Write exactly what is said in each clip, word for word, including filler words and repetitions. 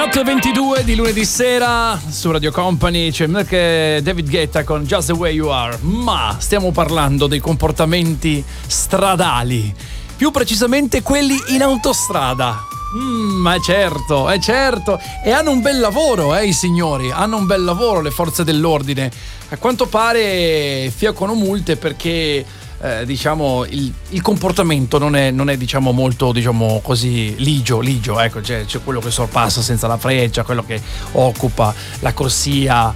otto e ventidue di lunedì sera su Radio Company c'è anche David Guetta con Just the Way You Are. Ma stiamo parlando dei comportamenti stradali, più precisamente quelli in autostrada. Mm, ma è certo, è certo. E hanno un bel lavoro, eh, i signori. Hanno un bel lavoro le forze dell'ordine. A quanto pare fiaccono multe perché Eh, diciamo il, il comportamento non è, non è diciamo molto diciamo così ligio, ligio ecco, c'è, c'è quello che sorpassa senza la freccia, quello che occupa la corsia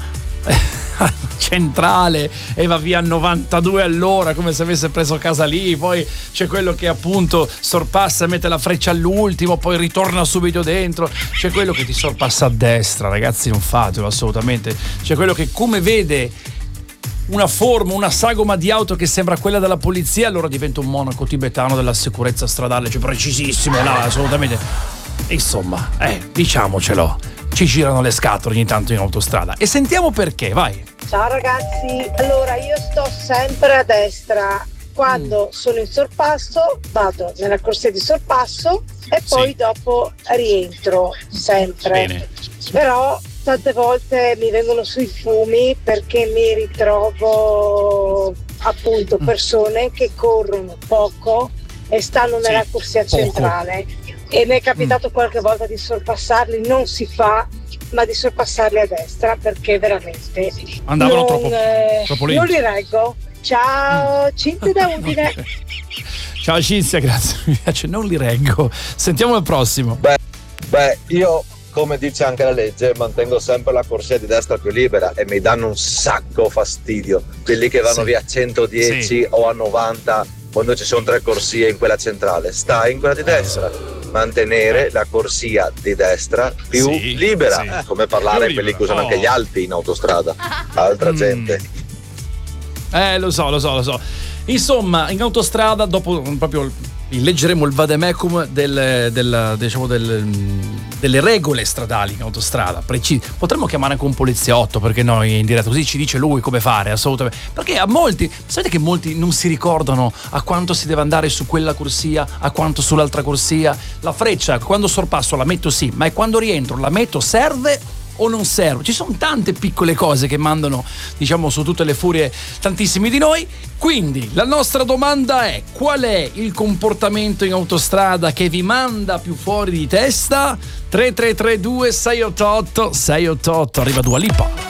centrale e va via a novantadue all'ora come se avesse preso casa lì, poi c'è quello che appunto sorpassa e mette la freccia all'ultimo, poi ritorna subito dentro, c'è quello che ti sorpassa a destra, ragazzi, non fatelo assolutamente, c'è quello che come vede una forma, una sagoma di auto che sembra quella della polizia, allora diventa un monaco tibetano della sicurezza stradale, cioè precisissimo, no, assolutamente. Insomma, eh, diciamocelo, ci girano le scatole ogni tanto in autostrada. E sentiamo perché, vai. Ciao ragazzi, allora io sto sempre a destra. Quando mm. sono in sorpasso vado nella corsia di sorpasso e poi sì. dopo rientro sempre. Bene. Però tante volte mi vengono sui fumi perché mi ritrovo appunto persone che corrono poco e stanno nella sì, corsia poco. centrale e mi è capitato mm. qualche volta di sorpassarli, non si fa, ma di sorpassarli a destra perché veramente andavano non, troppo, eh, troppo non li reggo. Ciao, mm. Cinzia da Udine. Ciao Cinzia, grazie, mi piace, non li reggo. Sentiamo il prossimo. Beh, beh io come dice anche la legge, mantengo sempre la corsia di destra più libera e mi danno un sacco fastidio quelli che vanno sì. via a centodieci sì. o a novanta quando ci sono tre corsie in quella centrale. Stai in quella di destra, mantenere la corsia di destra più sì. libera, sì. come parlare a quelli che usano oh. anche gli alpi in autostrada, altra mm. gente. Eh lo so, lo so, lo so. Insomma, in autostrada dopo proprio leggeremo il vademecum del, del, diciamo del, delle regole stradali in autostrada precisi. Potremmo chiamare anche un poliziotto, perché noi in diretta così ci dice lui come fare, assolutamente, perché a molti, sapete che molti non si ricordano a quanto si deve andare su quella corsia, a quanto sull'altra corsia. La freccia quando sorpasso la metto sì, ma è quando rientro la metto, serve o non serve? Ci sono tante piccole cose che mandano, diciamo, su tutte le furie tantissimi di noi. Quindi la nostra domanda è: qual è il comportamento in autostrada che vi manda più fuori di testa? tre tre tre due sei otto otto sei otto otto. Arriva Dua Lipa.